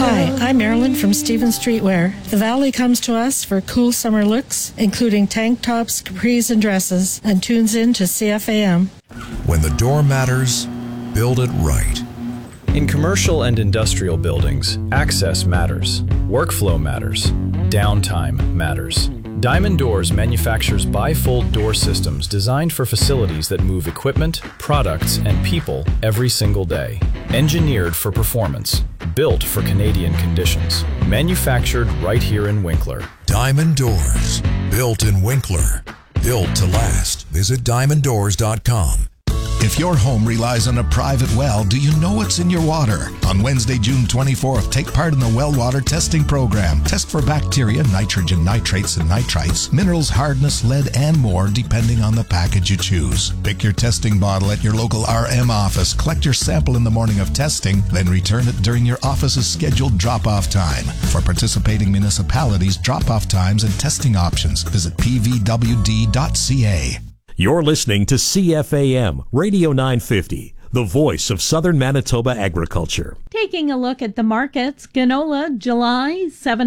Hi, I'm Marilyn from Stephen Streetwear. The Valley comes to us for cool summer looks, including tank tops, capris, and dresses, and tunes in to CFAM. When the door matters, build it right. In commercial and industrial buildings, access matters, workflow matters, downtime matters. Diamond Doors manufactures bifold door systems designed for facilities that move equipment, products, and people every single day. Engineered for performance, built for Canadian conditions. Manufactured right here in Winkler. Diamond Doors, built in Winkler. Built to last. Visit diamonddoors.com. If your home relies on a private well, do you know what's in your water? On Wednesday, June 24th, take part in the well water testing program. Test for bacteria, nitrogen, nitrates, and nitrites, minerals, hardness, lead, and more, depending on the package you choose. Pick your testing bottle at your local RM office, collect your sample in the morning of testing, then return it during your office's scheduled drop-off time. For participating municipalities, drop-off times and testing options, visit pvwd.ca. You're listening to CFAM, Radio 950, the voice of Southern Manitoba agriculture. Taking a look at the markets, canola, July,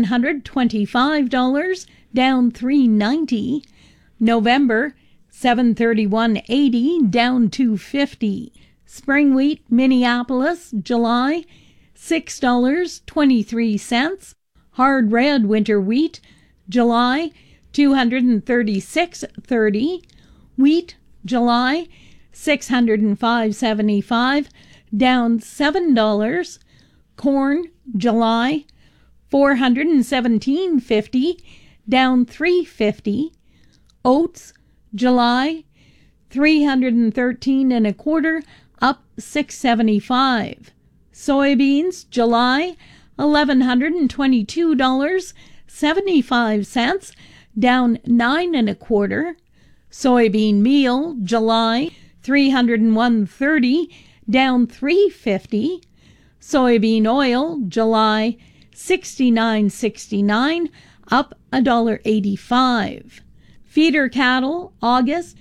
$725, down $3.90. November, $731.80, down $2.50. Spring wheat, Minneapolis, July, $6.23. Hard red winter wheat, July, $236.30. Wheat, July, $605.75, down $7. Corn, July, $417.50, down $3.50. Oats, July, $313.25, up $6.75. Soybeans, July, $1,122.75, down $9.25. Soybean meal, July, $301.30, down $3.50. Soybean oil, July, $69.69, up $1.85. Feeder cattle, August,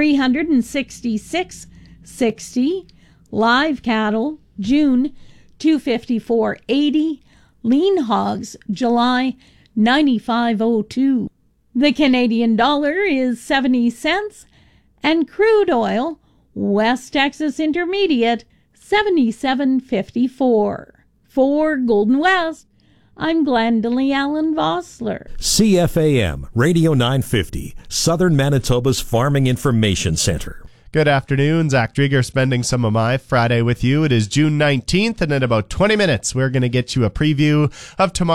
$366.60. Live cattle, June, $254.80. Lean hogs, July, $95.02. The Canadian dollar is 70 cents, and crude oil, West Texas Intermediate, 77.54. For Golden West, I'm Glendalee Allen Vossler. CFAM, Radio 950, Southern Manitoba's Farming Information Center. Good afternoon, Zach Drieger spending some of my Friday with you. It is June 19th, and in about 20 minutes, we're going to get you a preview of tomorrow.